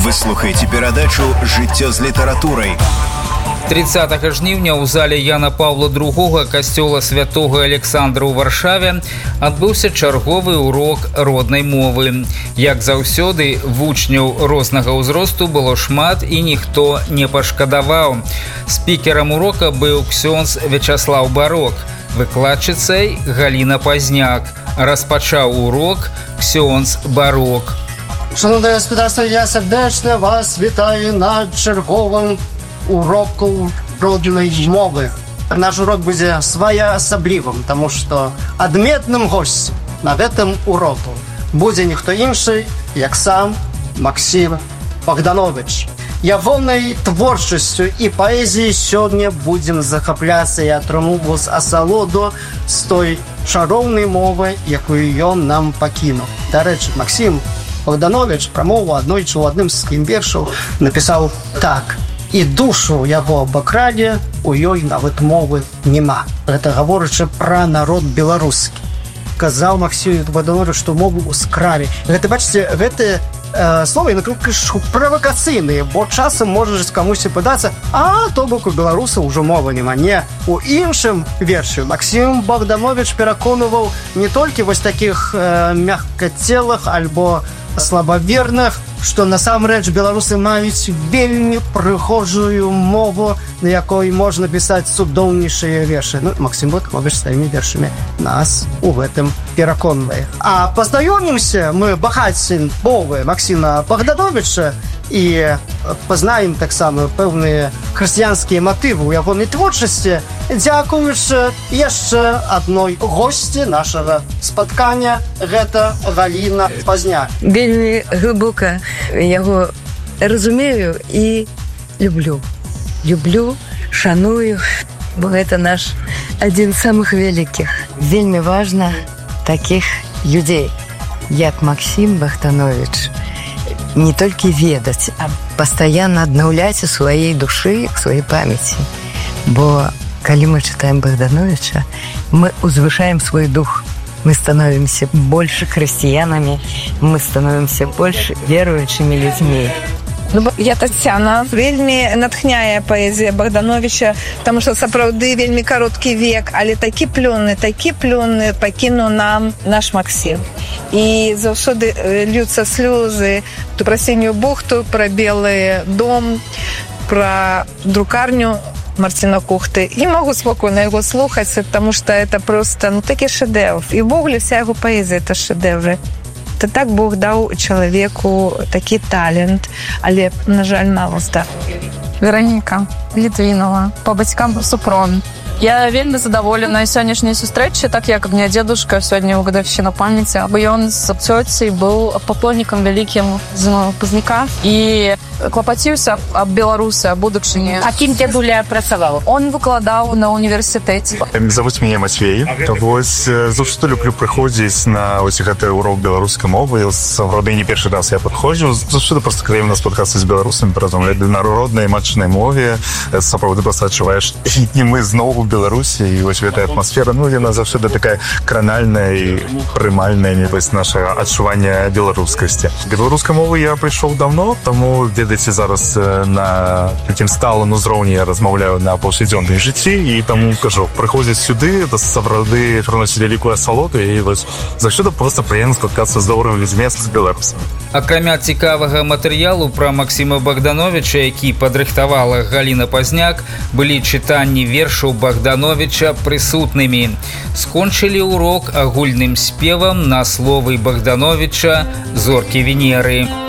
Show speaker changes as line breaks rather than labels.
Вы слухаеце перадачу «Жыццё з літаратурай».
30 жніўня ў зале Яна Паўла II касцёла святога Александра ў Варшаве адбыўся чарговы урок роднай мовы. Як заўсёды, вучняў рознага ўзросту было шмат і ніхто не пашкадаваў. Спікерам урока быў ксёндз Вячаслаў Барок, выкладчыцай Галіна Пазняк. Распачаў урок ксёндз Барок.
Шановне господарство, я сердечно вас вітаю на черговым уроку родной мовы. Наш урок будет своеособлivым, потому что адметным гостем на этом уроку будет никто інший, як сам Максим Богданович. Ягонай творчасцю і паэзіяй сёння будем захапляцца і атрымоўваць асалоду з той чароўнай мовы, якую ён нам пакінуў. Дарэчы, Максим Богданович прамову аднойчы ў адным з сваім вершаў напісаў так: «І душу яго абакрадзе, у ёй нават мовы няма». Гэта гаворачы пра народ беларускі. Казаў Максим Богданович, што мову ўскраві. Гэта, бачыце, гэта словы правакацыйныя, бо часам можаш камусьці падацца: а то бок у беларуса ўжо мова няма. Не, у іншым вершы Максим Богданович пераконваў не толькі вось такіх мяккацелых альбо слабаверных, што насамрэч беларусы маюць вельмі прыгожую мову, на якой можна пісаць цудоўнейшыя вершы. Ну, Максим Богданович сваімі вершамі нас у гэтым пераконвае. А пазнаёмімся мы багаццем мовы Максима Богдановича і пазнаем таксама пэўныя хрысціянскія матывы ў ягонай творчасці, дзякуючы яшчэ адной госці нашага спаткання. Гэта Галіна Пазняк.
Вельмі глыбока яго разумею і люблю. Люблю, шаную, бо гэта наш адзін з самых вялікіх. Вельмі важна такіх людзей, як Максим Богданович, не толькі ведаць, а пастаянна аднаўляць у сваёй душы, у сваёй памяці. Бо калі мы чытаем Богдановича, мы узвышаем свой дух. Мы становимся больше христианами, мы становимся больше верующими людьми.
Я Тацяна. Вельмі натхняе паэзія Богдановича, тому що сапраўды вельмі кароткі век, але такі плённы пакінуў нам наш Максим. І заўсёды льюцца слёзы пра сінюю бухту, пра белы дом, пра друкарню Марціна Кухты. І могу спокойно яго слухаць, тому что это просто такі шэдэўр. І ўвогуле вся яго паэзія это шэдэўры. То так Бог даў чалавеку такі талент, але, на жаль, мало став.
Вероніка Літвінова, по бацькам Супрун. Я вельмі задаволеная сённяшняй сустрэчай, так як мне дзедушка сёння ў гадаўшчыну памяці, бо ён з цёцяй быў паклоннікам вялікім з Пазняка і клапаціўся аб беларусы, аб будучыні.
А кім дзедуля працаваў?
Он выкладаў на універсітэце.
Зовут мяне Матвей. Вось заўсёды люблю прыходзіць на ось гэты урок беларускай мовы. Сапраўды не першы раз я падходжу. Заўсёды проста прыемна спаткацца з беларусамі, паразмаўляць на роднай матчнай мове. Сапраўды проста адчуваеш, і мы зноў Беларусі, і вось гэтая атмасфера, ну, яна заўсёды такая кранальная і прымальная, вось наша адчуванне беларускасці. Беларускай мовы я прыйшоў давно, таму, ведаеце, зараз на такім сталым узроўні я размаўляю на паўсядзённым жыцці, і таму, кажу, прыходзіць сюды, это сапраўды прыносіць вялікую асалоду, і вось заўсёды проста прыемна спаткацца з добрымі людзьмі, з беларусамі.
Акрамя цікавага матэрыялу пра Максима Богдановича, які падрыхтавала Галіна Пазняк, былі чытанні вершаў Богдановича прысутнымі. Скончылі урок агульным спевам на словы Богдановича «Зоркі Венеры».